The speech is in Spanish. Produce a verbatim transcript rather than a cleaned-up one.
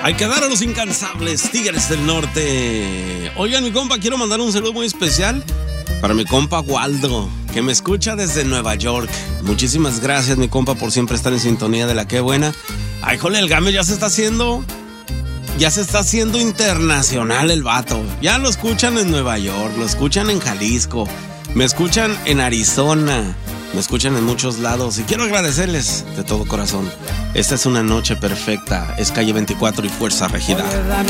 Hay que dar a los incansables Tigres del Norte. Oigan, mi compa, quiero mandar un saludo muy especial para mi compa Waldo, que me escucha desde Nueva York. Muchísimas gracias, mi compa, por siempre estar en sintonía de la que buena. Ay, jole, el game ya se está haciendo... Ya se está haciendo internacional el vato. Ya lo escuchan en Nueva York, lo escuchan en Jalisco, me escuchan en Arizona, me escuchan en muchos lados. Y quiero agradecerles de todo corazón. Esta es una noche perfecta. Es Calle veinticuatro y Fuerza Regida.